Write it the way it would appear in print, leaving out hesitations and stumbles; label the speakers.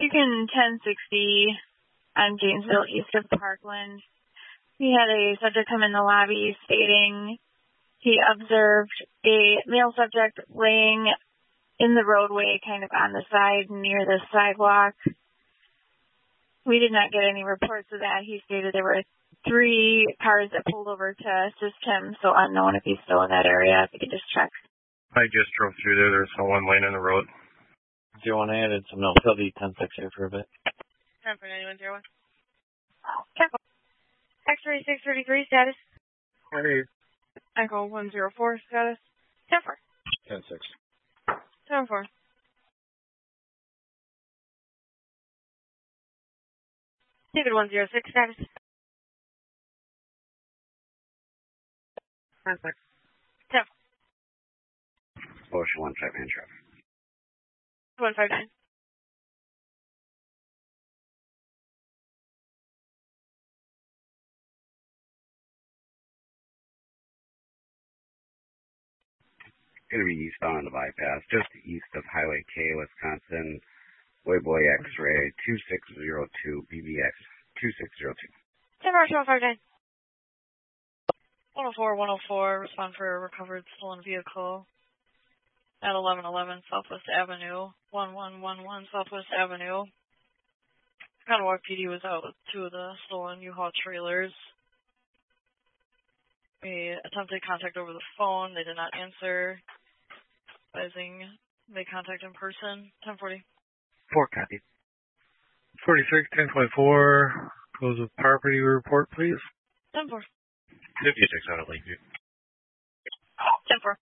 Speaker 1: Beacon 1060 on Gainesville, east of Parkland. We had a subject come in the lobby stating he observed a male subject laying in the roadway, kind of on the side near the sidewalk. We did not get any reports of that. He stated there were 3 cars that pulled over to assist him, so unknown if he's still in that area. If you could just check.
Speaker 2: I just drove through there. There's no one laying in the road.
Speaker 3: 01 added some notes. He'll be 10-6 here for a bit.
Speaker 4: 10 for 9101.
Speaker 1: Check.
Speaker 4: X-ray 633 status.
Speaker 2: Hey.
Speaker 4: Echo 104 status. 10-4.
Speaker 2: 10-6.
Speaker 4: 10-4. David 106 status. 10-6. 10-4.
Speaker 5: Ocean 159 traffic.
Speaker 4: 159.
Speaker 5: Going to be eastbound on the bypass, just east of Highway K, Wisconsin. Wayboy X-ray 2602, BBX 2602.
Speaker 4: 10-4, 104, respond for a recovered stolen vehicle at 1111 Southwest Avenue, 1111 Southwest Avenue. Conowar PD was out with 2 of the stolen U-Haul trailers. We attempted contact over the phone. They did not answer. Advising they contact in person. 1040.
Speaker 5: 4 copies.
Speaker 2: 46, 1024. Close of property report, please.
Speaker 4: 10-4.
Speaker 2: 56 out of Lakeview.
Speaker 4: 10-4.